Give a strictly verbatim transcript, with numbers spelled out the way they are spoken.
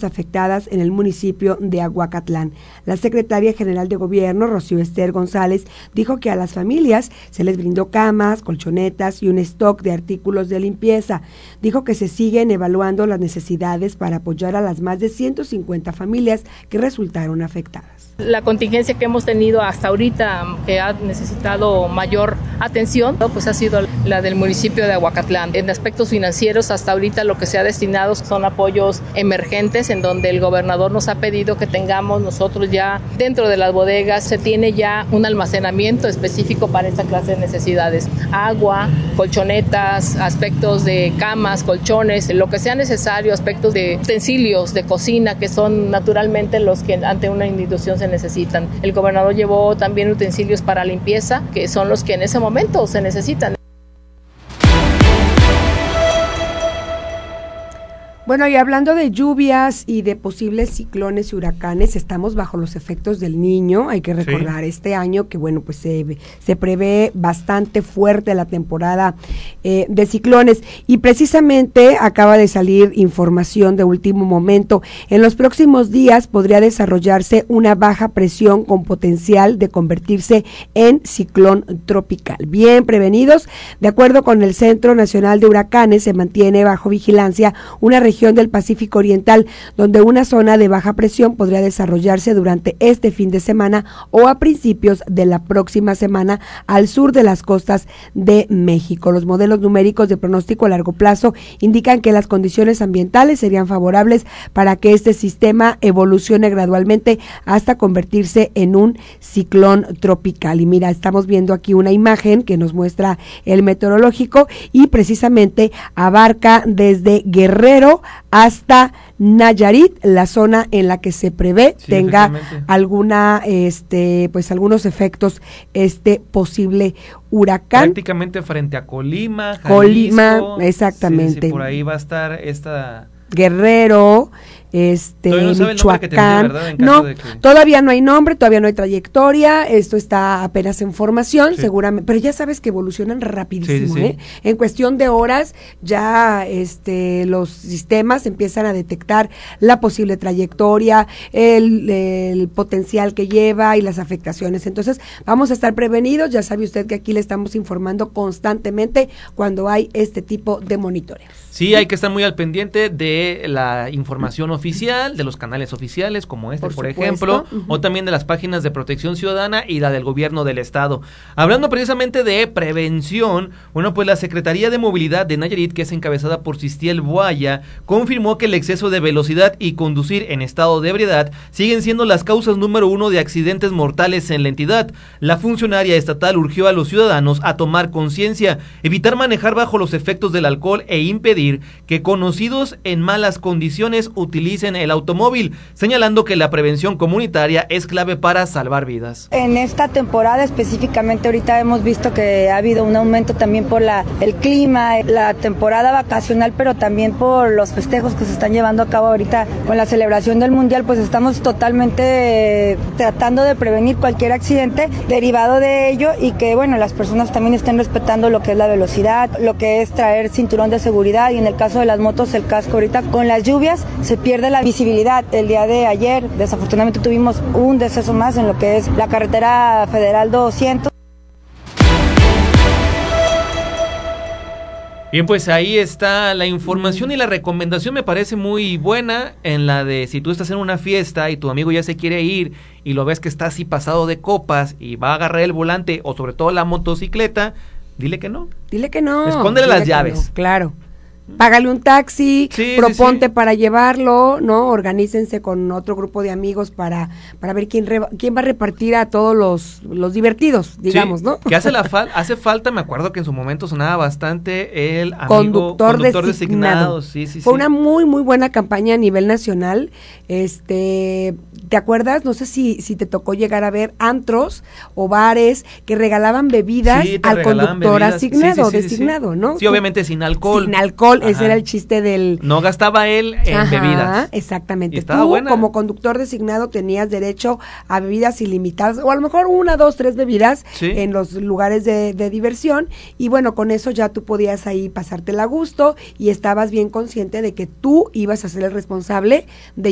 viviendas afectadas en el municipio de Aguacatlán. La secretaria general de Gobierno, Rocío Ester González, dijo que a las familias se les brindó camas, colchonetas y un stock de artículos de limpieza. Dijo que se siguen evaluando las necesidades para apoyar a las más de ciento cincuenta familias que resultaron afectadas. La contingencia que hemos tenido hasta ahorita, que ha necesitado mayor atención, pues ha sido la del municipio de Aguacatlán. En aspectos financieros, hasta ahorita lo que se ha destinado son apoyos emergentes, en donde el gobernador nos ha pedido que tengamos nosotros ya dentro de las bodegas, se tiene ya un almacenamiento específico para esta clase de necesidades. Agua, colchonetas, aspectos de camas, colchones, lo que sea necesario, aspectos de utensilios de cocina, que son naturalmente los que ante una institución se necesitan. El gobernador llevó también utensilios para limpieza, que son los que en ese momento se necesitan. Bueno, y hablando de lluvias y de posibles ciclones y huracanes, estamos bajo los efectos del Niño. Hay que recordar sí. este año que, bueno, pues se, se prevé bastante fuerte la temporada eh, de ciclones, y precisamente acaba de salir información de último momento. En los próximos días podría desarrollarse una baja presión con potencial de convertirse en ciclón tropical. Bien prevenidos, de acuerdo con el Centro Nacional de Huracanes, se mantiene bajo vigilancia una región del Pacífico Oriental, donde una zona de baja presión podría desarrollarse durante este fin de semana o a principios de la próxima semana al sur de las costas de México. Los modelos numéricos de pronóstico a largo plazo indican que las condiciones ambientales serían favorables para que este sistema evolucione gradualmente hasta convertirse en un ciclón tropical. Y mira, estamos viendo aquí una imagen que nos muestra el meteorológico, y precisamente abarca desde Guerrero hasta Nayarit, la zona en la que se prevé sí, tenga alguna, este, pues algunos efectos, este posible huracán. Prácticamente frente a Colima, Jalisco, Colima, exactamente. Sí, sí, por ahí va a estar esta Guerrero, este, no Michoacán, tendría, no, de que... todavía no hay nombre, todavía no hay trayectoria, esto está apenas en formación, sí. seguramente, pero ya sabes que evolucionan rapidísimo, sí, sí, ¿eh? Sí. En cuestión de horas ya este los sistemas empiezan a detectar la posible trayectoria, el, el potencial que lleva y las afectaciones. Entonces, vamos a estar prevenidos, ya sabe usted que aquí le estamos informando constantemente cuando hay este tipo de monitoreos. Sí, hay que estar muy al pendiente de la información oficial, de los canales oficiales como este, por, por ejemplo, uh-huh. o también de las páginas de Protección Ciudadana y la del gobierno del estado. Hablando precisamente de prevención, bueno, pues la Secretaría de Movilidad de Nayarit, que es encabezada por Sistiel Boaya, confirmó que el exceso de velocidad y conducir en estado de ebriedad siguen siendo las causas número uno de accidentes mortales en la entidad. La funcionaria estatal urgió a los ciudadanos a tomar conciencia, evitar manejar bajo los efectos del alcohol e impedir que conocidos en malas condiciones utilicen el automóvil, señalando que la prevención comunitaria es clave para salvar vidas. En esta temporada específicamente ahorita hemos visto que ha habido un aumento también por la, el clima, la temporada vacacional, pero también por los festejos que se están llevando a cabo ahorita con la celebración del Mundial, pues estamos totalmente eh, tratando de prevenir cualquier accidente derivado de ello, y que bueno, las personas también estén respetando lo que es la velocidad, lo que es traer cinturón de seguridad, y en el caso de las motos el casco. Ahorita con las lluvias se pierde la visibilidad. El día de ayer desafortunadamente tuvimos un deceso más en lo que es la carretera federal doscientos. Bien, pues ahí está la información, y la recomendación me parece muy buena, en la de si tú estás en una fiesta y tu amigo ya se quiere ir y lo ves que está así pasado de copas y va a agarrar el volante o sobre todo la motocicleta, dile que no. Dile que no. Escóndele las llaves. No, claro. Págale un taxi, sí, proponte sí, sí. para llevarlo, ¿no? Organícense con otro grupo de amigos para para ver quién re, quién va a repartir a todos los los divertidos, digamos, sí, ¿no? Que hace la fal, hace falta, me acuerdo que en su momento sonaba bastante el amigo conductor, conductor designado. designado. Sí, sí, Fue sí. una muy muy buena campaña a nivel nacional. Este, ¿te acuerdas? No sé si si te tocó llegar a ver antros o bares que regalaban bebidas sí, al conductor bebidas. asignado, sí, sí, sí, designado, sí. ¿no? Sí, obviamente sin alcohol. Sin alcohol. Ajá. Ese era el chiste del... No gastaba él en Ajá, bebidas. Exactamente. Y estaba Tú, buena. como conductor designado, tenías derecho a bebidas ilimitadas, o a lo mejor una, dos, tres bebidas sí. en los lugares de, de diversión, y bueno, con eso ya tú podías ahí pasártela a gusto, y estabas bien consciente de que tú ibas a ser el responsable de